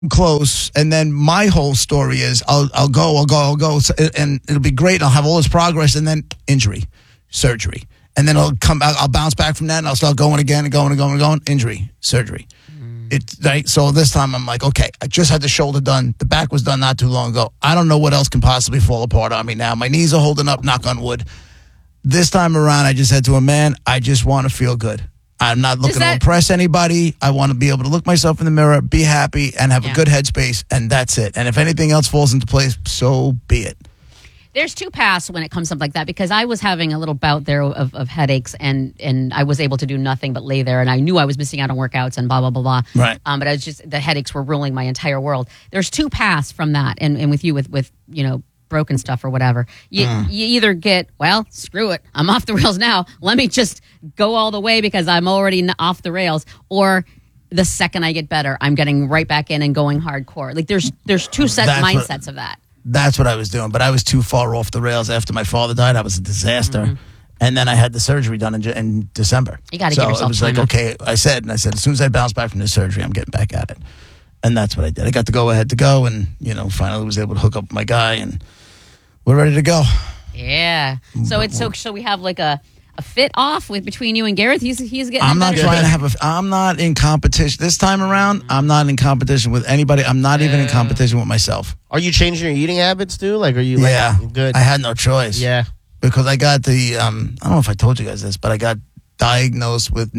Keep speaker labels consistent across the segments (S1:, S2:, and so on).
S1: close, and then my whole story is I'll go, and it'll be great. And I'll have all this progress, and then injury, surgery, and then I'll bounce back from that, and I'll start going again and going, injury, surgery. It's right. So this time I'm like, okay, I just had the shoulder done. The back was done not too long ago. I don't know what else can possibly fall apart on me now. My knees are holding up, knock on wood. This time around, I just said to him, man, I just want to feel good. I'm not looking to impress anybody. I want to be able to look myself in the mirror, be happy, and have a good headspace, and that's it. And if anything else falls into place, so be it.
S2: There's two paths when it comes to something like that, because I was having a little bout there of headaches, and I was able to do nothing but lay there, and I knew I was missing out on workouts and blah, blah, blah, blah.
S1: Right.
S2: But I was just, the headaches were ruling my entire world. There's two paths from that, and with you, with broken stuff or whatever. You either get, well, screw it, I'm off the rails now. Let me just go all the way because I'm already off the rails. Or the second I get better, I'm getting right back in and going hardcore. Like there's two mindsets of that.
S1: That's what I was doing, but I was too far off the rails after my father died. I was a disaster. Mm-hmm. And then I had the surgery done in December.
S2: You got to give yourself
S1: time. So it was like, okay, I said, as soon as I bounce back from this surgery, I'm getting back at it. And that's what I did. I got the go-ahead to go, and, finally was able to hook up with my guy, and we're ready to go.
S2: Yeah. So we have like a fit off between you and Gareth. He's getting.
S1: I'm not trying to have I'm not in competition this time around. I'm not in competition with anybody. I'm not even in competition with myself.
S3: Are you changing your eating habits too? Like, are you? Good.
S1: I had no choice.
S3: Yeah.
S1: Because I got the I don't know if I told you guys this, but I got diagnosed with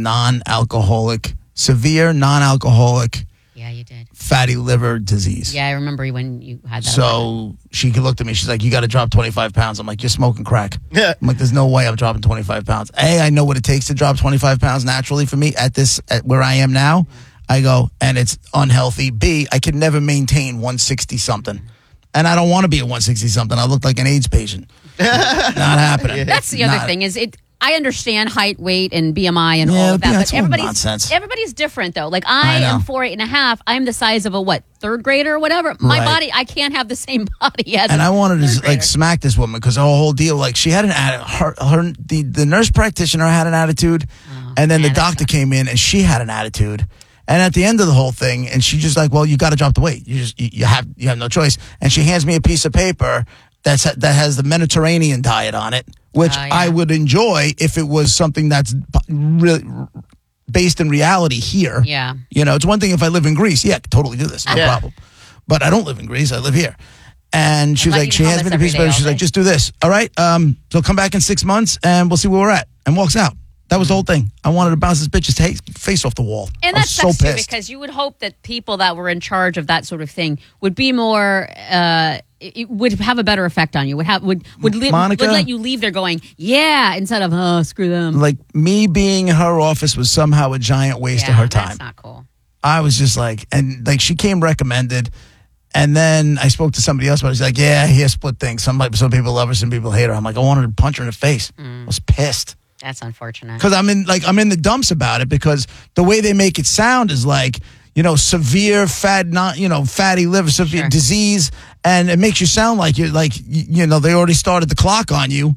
S1: severe non-alcoholic.
S2: Yeah, you did.
S1: Fatty liver disease.
S2: Yeah, I remember when you had that.
S1: So she looked at me. She's like, you got to drop 25 pounds. I'm like, you're smoking crack. Yeah. I'm like, there's no way I'm dropping 25 pounds. I know what it takes to drop 25 pounds naturally for me at where I am now. I go, and it's unhealthy. B, I could never maintain 160 something. And I don't want to be at 160 something. I look like an AIDS patient. Not happening.
S2: That's the other thing is it. I understand height, weight, and BMI and all of that, but everybody's different though. Like I am 4'8.5". I'm the size of a third grader or whatever. My body, I can't have the same body as.
S1: And I wanted to smack this woman because her whole deal, she had an attitude. The nurse practitioner had an attitude, and then the doctor came in and she had an attitude. And at the end of the whole thing, and she just like, well, you got to drop the weight. You have no choice. And she hands me a piece of paper that has the Mediterranean diet on it, which I would enjoy if it was something that's really based in reality here.
S2: Yeah.
S1: It's one thing if I live in Greece. Yeah, I could totally do this. No problem. But I don't live in Greece. I live here. And she hands me the piece of paper. She's like, just do this. All right. So come back in 6 months and we'll see where we're at. And walks out. That was the whole thing. I wanted to bounce this bitch's face off the wall.
S2: And that's so pissed. Because you would hope that people that were in charge of that sort of thing would be more, it would have a better effect on you. Would let you leave there going, yeah, instead of, oh, screw them.
S1: Like me being in her office was somehow a giant waste of her time.
S2: That's not cool.
S1: I was just she came recommended. And then I spoke to somebody else, but he's like, yeah, he has split things. Some people love her, some people hate her. I'm like, I wanted to punch her in the face. I was pissed.
S2: That's unfortunate.
S1: Because I'm in the dumps about it because the way they make it sound is severe fatty liver, severe disease, and it makes you sound like you're they already started the clock on you,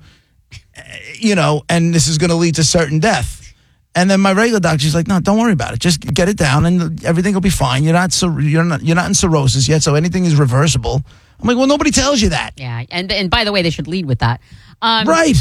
S1: and this is going to lead to certain death. And then my regular doctor's like, no, don't worry about it. Just get it down and everything will be fine. You're not in cirrhosis yet, so anything is reversible. I'm like, well, nobody tells you that.
S2: Yeah, and by the way, they should lead with that.
S1: Right.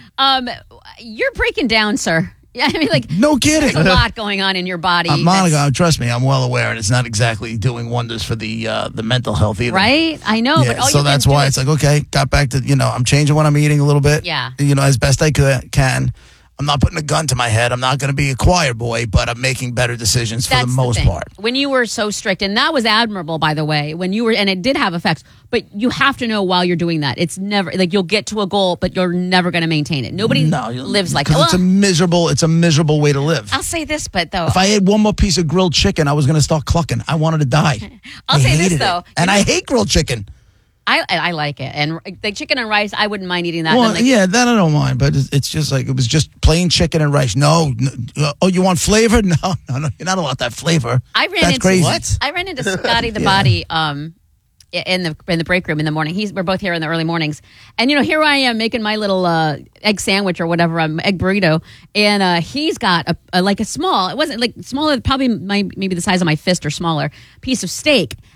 S2: You're breaking down, sir. Yeah, I mean,
S1: no kidding.
S2: There's a lot going on in your body.
S1: Monica, trust me, I'm well aware, and it's not exactly doing wonders for the mental health either.
S2: Right? I know.
S1: Yeah, but so that's why it's like, okay, got back to, I'm changing what I'm eating a little bit.
S2: Yeah.
S1: As best I can. I'm not putting a gun to my head. I'm not going to be a choir boy, but I'm making better decisions for the most part.
S2: When you were so strict, and that was admirable, by the way, and it did have effects, but you have to know while you're doing that. It's never, you'll get to a goal, but you're never going to maintain it. Nobody lives like that.
S1: Because it's a miserable way to live.
S2: I'll say this, but though.
S1: If I ate one more piece of grilled chicken, I was going to start clucking. I wanted to die.
S2: I'll say this, though.
S1: And I hate grilled chicken.
S2: I like it. And chicken and rice, I wouldn't mind eating that.
S1: Well, that I don't mind, but it's just it was just plain chicken and rice. No, you want flavor? No, you're not allowed that flavor. That's crazy.
S2: What? I ran into Scotty the Body in the break room in the morning. We're both here in the early mornings, and here I am making my little egg sandwich or whatever, egg burrito, and he's got a small. It wasn't like smaller, probably maybe the size of my fist or smaller piece of steak.